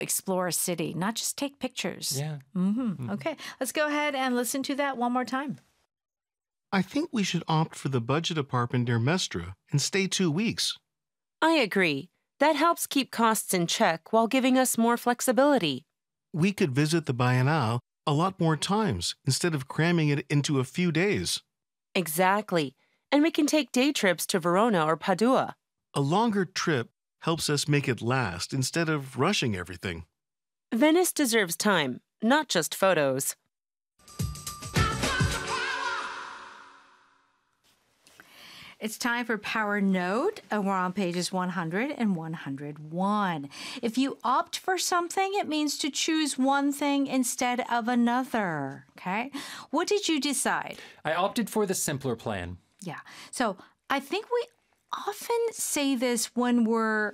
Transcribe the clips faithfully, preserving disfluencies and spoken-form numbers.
explore a city, not just take pictures. Yeah. Mm-hmm. Mm-hmm. Okay, let's go ahead and listen to that one more time. I think we should opt for the budget apartment near Mestra and stay two weeks. I agree. That helps keep costs in check while giving us more flexibility. We could visit the Biennale a lot more times instead of cramming it into a few days. Exactly. And we can take day trips to Verona or Padua. A longer trip helps us make it last instead of rushing everything. Venice deserves time, not just photos. It's time for Power Note. Uh, We're on pages one hundred and one hundred one. If you opt for something, it means to choose one thing instead of another. Okay? What did you decide? I opted for the simpler plan. Yeah. So I think we often say this when we're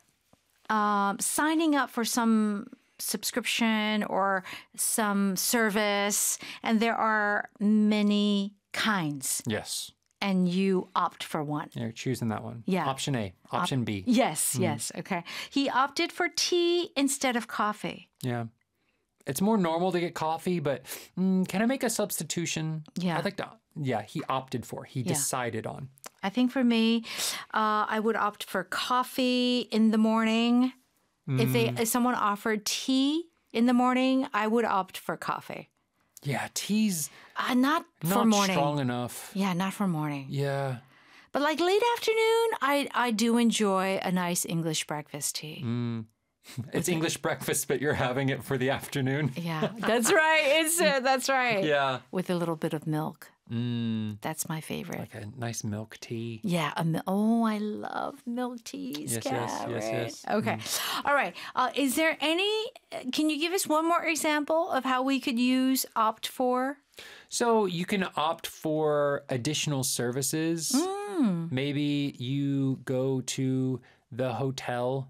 um, signing up for some subscription or some service, and there are many kinds. Yes. And you opt for one. You're choosing that one. Yeah. Option A. Option Op- B. Yes, yes. Okay. He opted for tea instead of coffee. Yeah. It's more normal to get coffee, but mm, can I make a substitution? Yeah. I'd like to. Yeah, he opted for. He Yeah. decided on. I think for me, uh, I would opt for coffee in the morning. If they, if someone offered tea in the morning, I would opt for coffee. Yeah, tea's Uh, not for not morning. strong enough. Yeah, not for morning. Yeah. But like late afternoon, I I do enjoy a nice English breakfast tea. Mm. It's English breakfast, but you're having it for the afternoon. Yeah, that's right. It's uh, that's right. Yeah. With a little bit of milk. Mm. That's my favorite. Like a nice milk tea. Yeah. A mil- oh, I love milk teas. Yes, yes, yes, Garrett. yes. Okay. All right. Uh, is there any? Can you give us one more example of how we could use opt for? So you can opt for additional services. Mm. Maybe you go to the hotel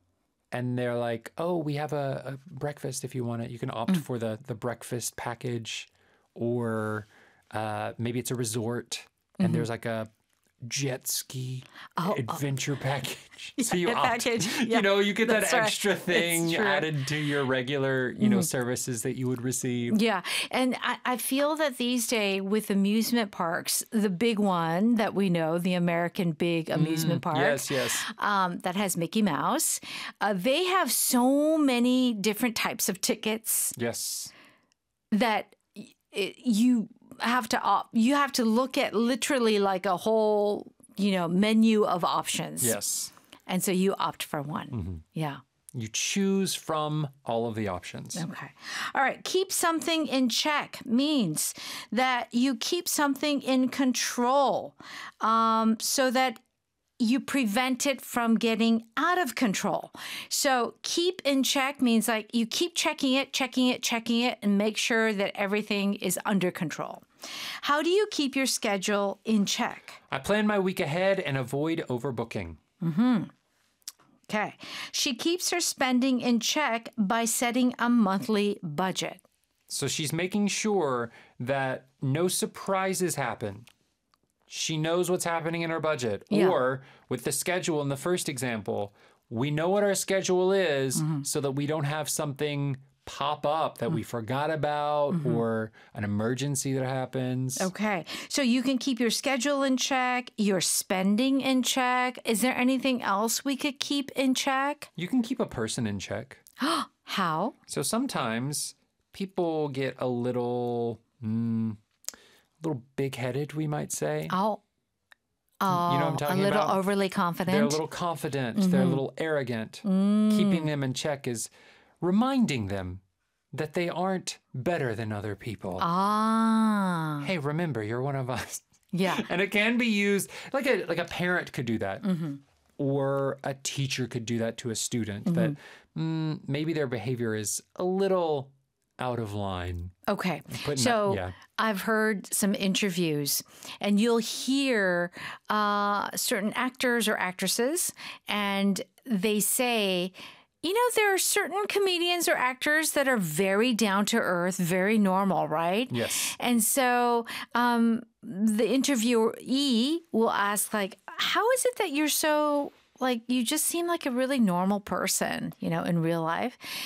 and they're like, oh, we have a, a breakfast if you want it. You can opt Mm. for the, the breakfast package, or uh, maybe it's a resort and Mm-hmm. there's like a jet ski Oh, oh. adventure package. So you Yeah, opt, package. Yeah, you know, you get that that's right. extra thing It's true. added to your regular, you know, services that you would receive. Yeah. And I, I feel that these days with amusement parks, the big one that we know, the American Big Amusement Park, Yes, yes. um, that has Mickey Mouse, uh, they have so many different types of tickets Yes. that y- it, you have to op- you have to look at literally like a whole, you know, menu of options. Yes. And so you opt for one. Yeah. You choose from all of the options. Okay. All right. Keep something in check means that you keep something in control um, so that you prevent it from getting out of control. So keep in check means like you keep checking it, checking it, checking it, and make sure that everything is under control. How do you keep your schedule in check? I plan my week ahead and avoid overbooking. Okay. She keeps her spending in check by setting a monthly budget. So she's making sure that no surprises happen. She knows what's happening in her budget. Yeah. Or with the schedule in the first example, we know what our schedule is so that we don't have something pop up that we forgot about or an emergency that happens. Okay. So you can keep your schedule in check, your spending in check. Is there anything else we could keep in check? You can keep a person in check. How? So sometimes people get a little, mm, a little big-headed, we might say. Oh, oh You know what I'm talking a little about? overly confident. They're a little confident. They're a little arrogant. Keeping them in check is reminding them that they aren't better than other people. Ah, Hey, remember, you're one of us. yeah. And it can be used like a like a parent could do that, or a teacher could do that to a student. That mm, maybe their behavior is a little out of line. Okay. Putting So that- yeah. I've heard some interviews, and you'll hear uh, certain actors or actresses, and they say, you know, there are certain comedians or actors that are very down to earth, very normal, right? Yes. And so um, the interviewee will ask, like, how is it that you're so, like, you just seem like a really normal person, you know, in real life?